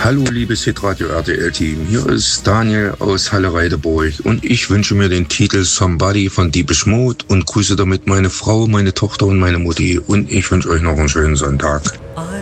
Hallo liebes Hitradio RTL-Team, hier ist Daniel aus Halle-Reideburg und ich wünsche mir den Titel Somebody von Deepish Mode und grüße damit meine Frau, meine Tochter und meine Mutti und ich wünsche euch noch einen schönen Sonntag.